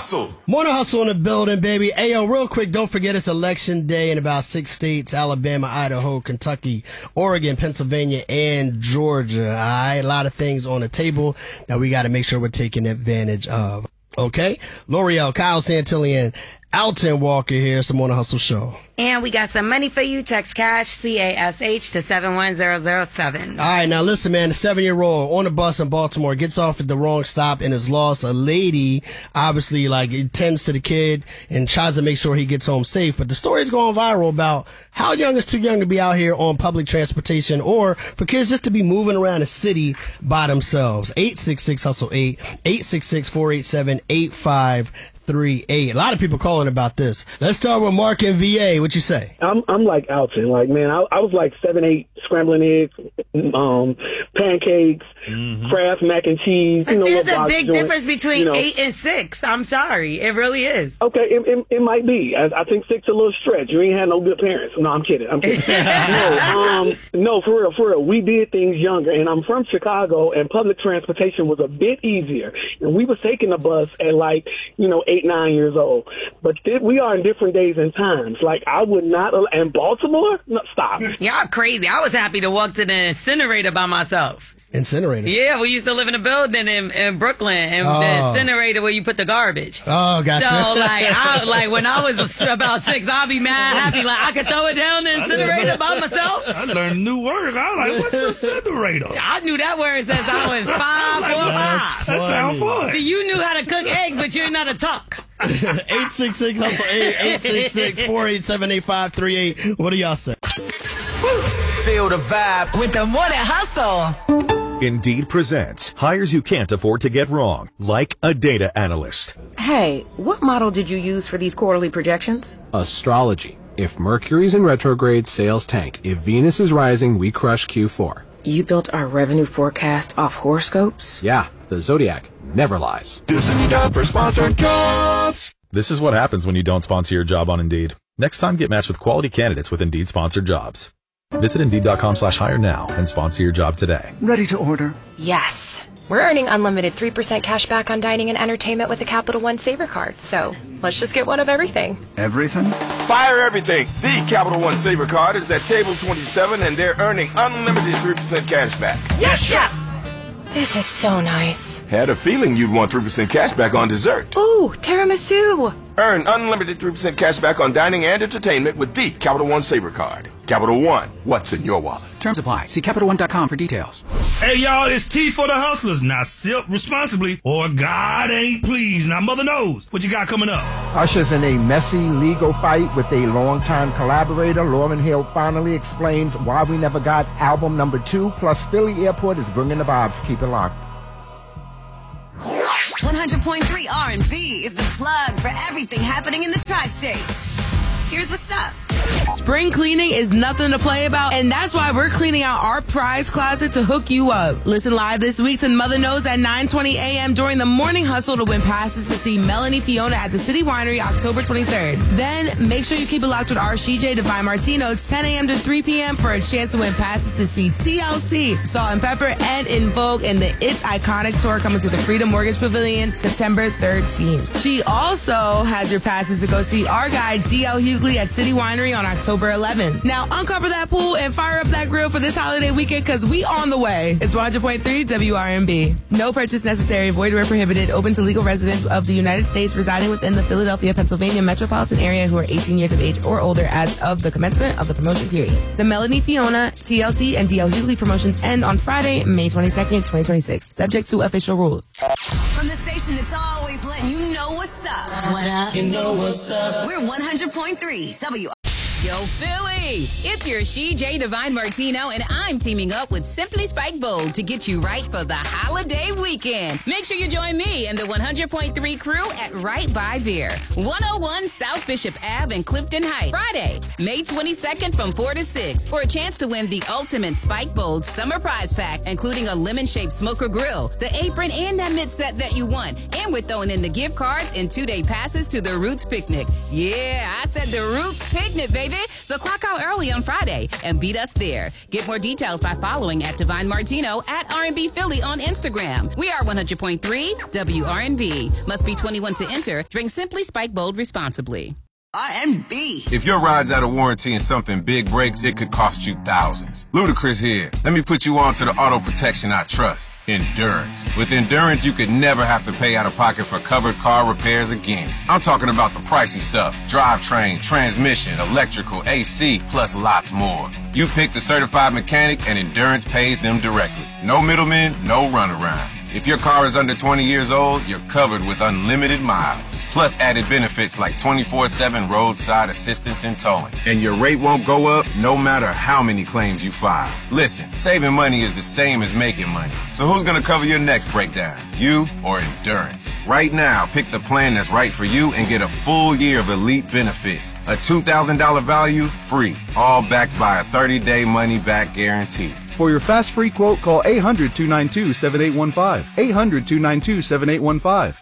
Hustle. Morning Hustle in the building, baby. Hey, yo, real quick, don't forget it's election day in about 6 states: Alabama, Idaho, Kentucky, Oregon, Pennsylvania, and Georgia. All right, a lot of things on the table that we got to make sure we're taking advantage of. Okay? L'Oreal, Kyle Santillan, Alton Walker here. It's the Morning Hustle Show. And we got some money for you. Text cash, CASH, to 71007. All right, now listen, man. The 7-year-old on the bus in Baltimore gets off at the wrong stop and is lost. A lady, obviously, tends to the kid and tries to make sure he gets home safe. But the story is going viral about how young is too young to be out here on public transportation, or for kids just to be moving around the city by themselves. 866-HUSTLE-8, 866-487-8538. A lot of people calling about this. Let's start with Mark and VA. What you say? I'm like Alton. Like, man, I was like 7-8 scrambling eggs, pancakes, Kraft mac and cheese. But there's a big difference between 8 and 6. I'm sorry. It really is. Okay, it might be. I think 6 a little stretch. You ain't had no good parents. No, I'm kidding. No, for real. We did things younger, and I'm from Chicago, and public transportation was a bit easier. And we was taking the bus at 8, 9 years old. But we are in different days and times. Like, I would not, and Baltimore? No, stop. Y'all crazy. I was happy to walk to the incinerator by myself. Incinerator? Yeah, we used to live in a building in Brooklyn, and the incinerator where you put the garbage. Oh, gotcha. So, when I was about 6, I'd be mad happy. Like, I could throw it down the incinerator by myself. I learned a new word. I was like, what's incinerator? I knew that word since I was 5 or 5. That sounds fun. See, you knew how to cook eggs, but you didn't know how to talk. 866-HUSTLE-8, 866-487-8538. What do y'all say? Feel the vibe with the Morning Hustle. Indeed presents hires you can't afford to get wrong, like a data analyst. Hey, what model did you use for these quarterly projections? Astrology. If Mercury's in retrograde, sales tank. If Venus is rising, we crush Q4. You built our revenue forecast off horoscopes? Yeah, the Zodiac never lies. This is time for sponsored jobs. This is what happens when you don't sponsor your job on Indeed. Next time, get matched with quality candidates with Indeed sponsored jobs. Visit Indeed.com/hire now and sponsor your job today. Ready to order? Yes. We're earning unlimited 3% cash back on dining and entertainment with the Capital One Saver Card. So let's just get one of everything. Everything? Fire everything. The Capital One Saver Card is at table 27, and they're earning unlimited 3% cash back. Yes, Chef! This is so nice. Had a feeling you'd want 3% cash back on dessert. Ooh, tiramisu. Earn unlimited 3% cash back on dining and entertainment with the Capital One Saver Card. Capital One, what's in your wallet? Terms apply. See CapitalOne.com for details. Hey, y'all, it's T for the hustlers. Now sip responsibly or God ain't pleased. Now, mother knows what you got coming up. Usher's in a messy legal fight with a longtime collaborator. Lauryn Hill finally explains why we never got album number 2. Plus, Philly Airport is bringing the vibes. Keep it locked. 100.3 R&B is the plug for everything happening in the Tri-States. Here's what's up. Spring cleaning is nothing to play about, and that's why we're cleaning out our prize closet to hook you up. Listen live this week to Mother Knows at 9:20 a.m. during the Morning Hustle to win passes to see Melanie Fiona at the City Winery October 23rd. Then make sure you keep it locked with RCJ Divine Martino 10 a.m. to 3 p.m. for a chance to win passes to see TLC, Salt and Pepper, and In Vogue in the It's Iconic tour coming to the Freedom Mortgage Pavilion September 13th. She also has your passes to go see our guy DL Hughley at City Winery on October 11th. Now uncover that pool and fire up that grill for this holiday weekend because we on the way. It's 100.3 WRMB. No purchase necessary. Void where prohibited. Open to legal residents of the United States residing within the Philadelphia, Pennsylvania metropolitan area who are 18 years of age or older as of the commencement of the promotion period. The Melanie Fiona, TLC, and DL Hughley promotions end on Friday, May 22nd, 2026. Subject to official rules. From the station that's always letting you know what's up. What up? You know what's up. We're 100.3 WRMB. Yo, Philly! It's your CJ Divine Martino, and I'm teaming up with Simply Spike Bold to get you right for the holiday weekend. Make sure you join me and the 100.3 crew at Right by Veer, 101 South Bishop Ave in Clifton Heights, Friday, May 22nd from 4 to 6, for a chance to win the ultimate Spike Bold Summer Prize Pack, including a lemon-shaped smoker grill, the apron, and that mid set that you want. And we're throwing in the gift cards and 2-day passes to the Roots Picnic. Yeah, I said the Roots Picnic, baby. baby. So clock out early on Friday and beat us there. Get more details by following at Divine Martino at R&B Philly on Instagram. We are 100.3 WRNB. Must be 21 to enter. Drink Simply Spike Bold responsibly. R&B. If your ride's out of warranty and something big breaks, it could cost you thousands. Ludacris here. Let me put you on to the auto protection I trust. Endurance. With Endurance, you could never have to pay out of pocket for covered car repairs again. I'm talking about the pricey stuff. Drivetrain, transmission, electrical, AC, plus lots more. You pick the certified mechanic and Endurance pays them directly. No middlemen, no runaround. If your car is under 20 years old, you're covered with unlimited miles. Plus added benefits like 24/7 roadside assistance and towing. And your rate won't go up no matter how many claims you file. Listen, saving money is the same as making money. So who's going to cover your next breakdown? You or Endurance? Right now, pick the plan that's right for you and get a full year of elite benefits. A $2,000 value, free. All backed by a 30-day money-back guarantee. For your fast free quote, call 800-292-7815. 800-292-7815.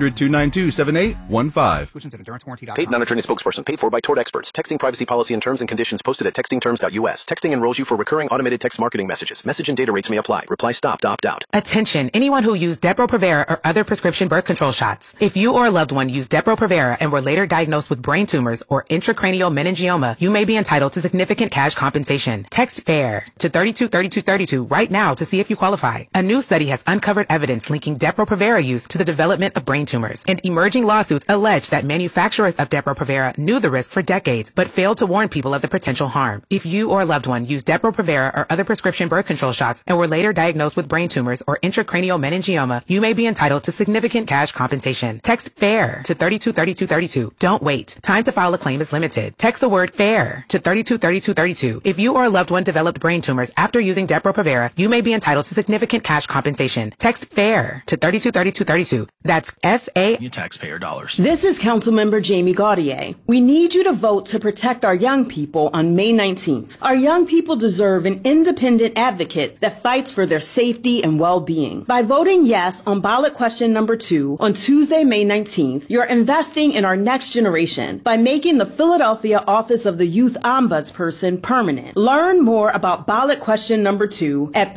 800-292-7815. Paid non-attorney spokesperson. Paid for by Tort Experts. Texting privacy policy and terms and conditions posted at textingterms.us. Texting enrolls you for recurring automated text marketing messages. Message and data rates may apply. Reply stop to opt out. Attention, anyone who used Depo-Provera or other prescription birth control shots. If you or a loved one used Depo-Provera and were later diagnosed with brain tumors or intracranial meningioma, you may be entitled to significant cash compensation. Text FAIR to 3232 right now to see if you qualify. A new study has uncovered evidence linking Depo-Provera use to the development of brain tumors, and emerging lawsuits allege that manufacturers of Depo-Provera knew the risk for decades but failed to warn people of the potential harm. If you or a loved one used Depo-Provera or other prescription birth control shots and were later diagnosed with brain tumors or intracranial meningioma, you may be entitled to significant cash compensation. Text FAIR to 323232. Don't wait. Time to file a claim is limited. Text the word FAIR to 323232. If you or a loved one developed brain tumors after using Depo-Provera, you may be entitled to significant cash compensation. Text FAIR to 323232. That's FA. Your taxpayer dollars. This is Councilmember Jamie Gaudier. We need you to vote to protect our young people on May 19th. Our young people deserve an independent advocate that fights for their safety and well-being. By voting yes on ballot question number 2 on Tuesday, May 19th, you're investing in our next generation by making the Philadelphia Office of the Youth Ombudsperson permanent. Learn more about ballot question number 2 at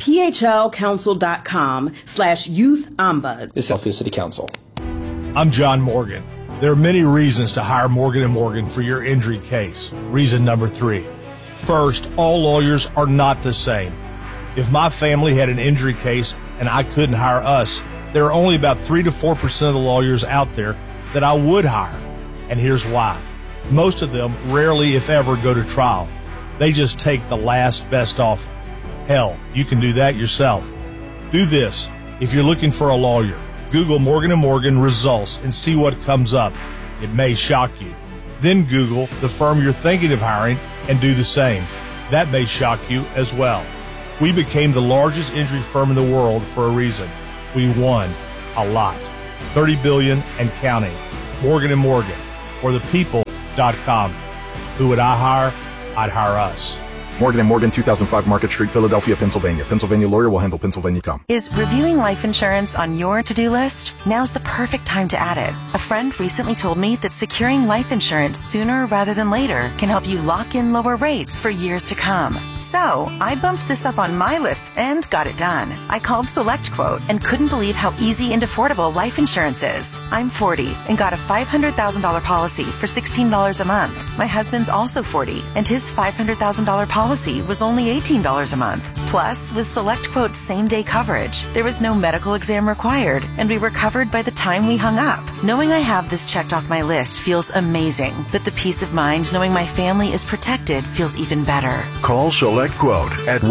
phlcouncil.com/youth-ombud. This is Philadelphia City Council. I'm John Morgan. There are many reasons to hire Morgan & Morgan for your injury case. Reason number 3. First, all lawyers are not the same. If my family had an injury case and I couldn't hire us, there are only about 3 to 4% of the lawyers out there that I would hire. And here's why. Most of them rarely, if ever, go to trial. They just take the last best offer. Hell, you can do that yourself. Do this. If you're looking for a lawyer, Google Morgan & Morgan results and see what comes up. It may shock you. Then Google the firm you're thinking of hiring and do the same. That may shock you as well. We became the largest injury firm in the world for a reason. We won a lot. $30 billion and counting. Morgan & Morgan, or thepeople.com. Who would I hire? I'd hire us. Morgan & Morgan, 2005 Market Street, Philadelphia, Pennsylvania. Pennsylvania lawyer will handle Pennsylvania.com. Is reviewing life insurance on your to-do list? Now's the perfect time to add it. A friend recently told me that securing life insurance sooner rather than later can help you lock in lower rates for years to come. So, I bumped this up on my list and got it done. I called SelectQuote and couldn't believe how easy and affordable life insurance is. I'm 40 and got a $500,000 policy for $16 a month. My husband's also 40 and his $500,000 policy was only $18 a month. Plus, with SelectQuote's same-day coverage, there was no medical exam required, and we were covered by the time we hung up. Knowing I have this checked off my list feels amazing, but the peace of mind knowing my family is protected feels even better. Call SelectQuote at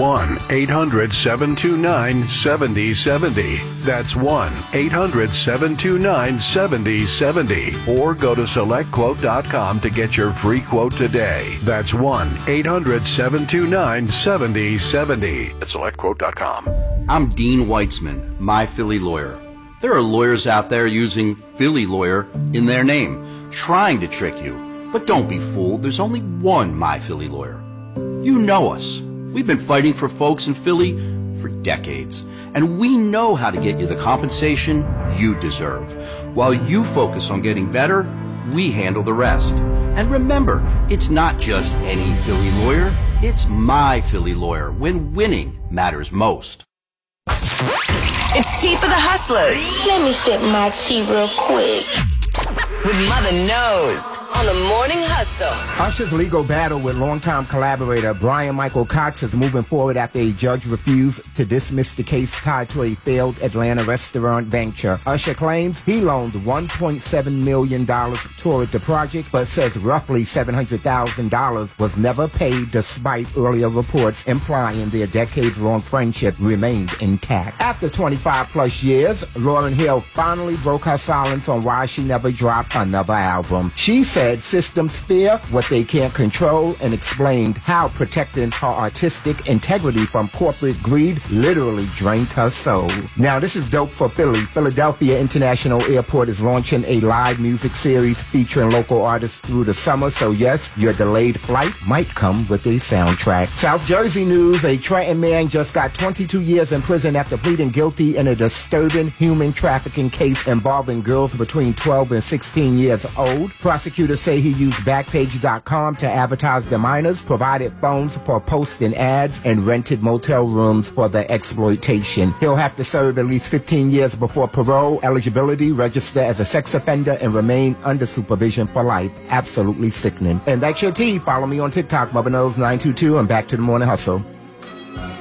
1-800-729-7070. That's 1-800-729-7070. Or go to SelectQuote.com to get your free quote today. That's 1-800-729-7070 at SelectQuote.com. I'm Dean Weitzman, My Philly Lawyer. There are lawyers out there using Philly Lawyer in their name, trying to trick you. But don't be fooled. There's only one My Philly Lawyer. You know us. We've been fighting for folks in Philly for decades, and we know how to get you the compensation you deserve. While you focus on getting better, we handle the rest. And remember, it's not just any Philly lawyer, it's my Philly lawyer when winning matters most. It's tea for the hustlers. Let me sip my tea real quick. With Mother Knows on the Morning Hustle. Usher's legal battle with longtime collaborator Brian Michael Cox is moving forward after a judge refused to dismiss the case tied to a failed Atlanta restaurant venture. Usher claims he loaned $1.7 million toward the project, but says roughly $700,000 was never paid despite earlier reports implying their decades-long friendship remained intact. After 25 plus years, Lauryn Hill finally broke her silence on why she never dropped another album. She said systems fear what they can't control and explained how protecting her artistic integrity from corporate greed literally drained her soul. Now, this is dope for Philly. Philadelphia International Airport is launching a live music series featuring local artists through the summer, so yes, your delayed flight might come with a soundtrack. South Jersey news, a Trenton man just got 22 years in prison after pleading guilty in a disturbing human trafficking case involving girls between 12 and 16 years old. Prosecutors say he used Backpage.com to advertise the minors, provided phones for posting ads, and rented motel rooms for the exploitation. He'll have to serve at least 15 years before parole eligibility, register as a sex offender, and remain under supervision for life. Absolutely sickening. And that's your tea. Follow me on TikTok, Mother Knows 922, and back to the Morning Hustle.